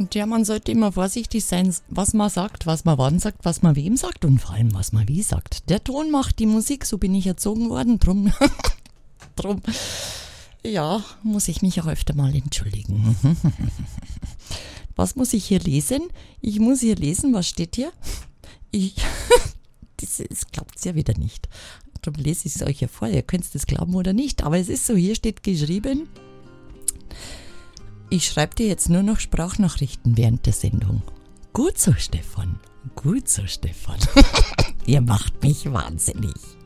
Ja, man sollte immer vorsichtig sein, was man sagt, was man wann sagt, was man wem sagt und vor allem, was man wie sagt. Der Ton macht die Musik, so bin ich erzogen worden, drum, ja, muss ich mich auch öfter mal entschuldigen. Was muss ich hier lesen? Ich muss hier lesen, was steht hier? Das glaubt es ja wieder nicht. Darum lese ich es euch ja vor, ihr könnt es glauben oder nicht, aber es ist so, hier steht geschrieben, ich schreibe dir jetzt nur noch Sprachnachrichten während der Sendung. Gut so, Stefan. Gut so, Stefan. Ihr macht mich wahnsinnig.